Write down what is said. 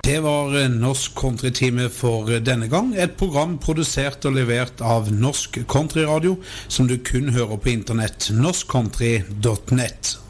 Det var Norsk Country-time for denne gang. Et program produsert og levert av Norsk Country Radio, som du kun hører på internett, norskcountry.net.